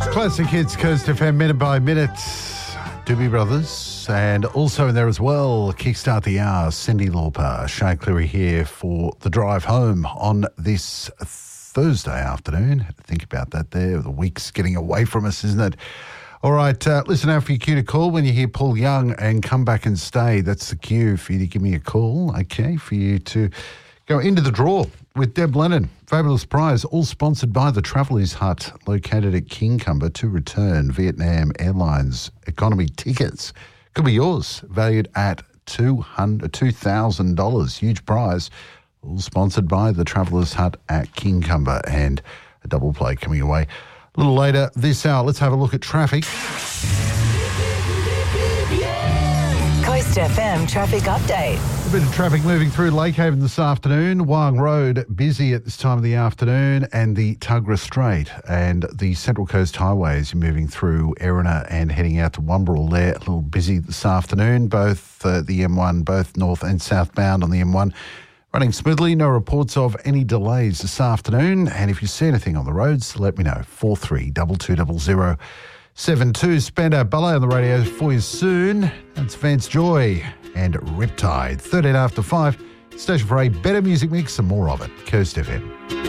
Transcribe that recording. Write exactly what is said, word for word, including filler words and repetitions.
Classic hits, Coast F M, minute by minute. Doobie Brothers, and also in there as well, Kickstart the Hour, Cyndi Lauper, Shay Cleary here for the drive home on this Thursday afternoon. Think about that there. The week's getting away from us, isn't it? All right, uh, listen out for your cue to call when you hear Paul Young and Come Back and Stay. That's the cue for you to give me a call, okay, for you to go into the draw with Deb Lennon. Fabulous prize, all sponsored by the Travellers Hut, located at Kingcumber, to return Vietnam Airlines economy tickets. Could be yours, valued at two thousand dollars. Huge prize, all sponsored by the Travellers Hut at Kingcumber, and a double play coming away a little later this hour. Let's have a look at traffic. Coast F M traffic update. A bit of traffic moving through Lakehaven this afternoon. Wang Road busy at this time of the afternoon, and the Tuggerah Strait and the Central Coast Highways. You're moving through Erina and heading out to Wumbarrel there. A little busy this afternoon. Both uh, the M one, both north and southbound on the M one, running smoothly. No reports of any delays this afternoon. And if you see anything on the roads, let me know. four three two two zero zero seven two. Spandau Ballet on the radio for you soon. That's Vance Joy and Riptide. thirteen after five. Station for a better music mix and more of it. Coast F M.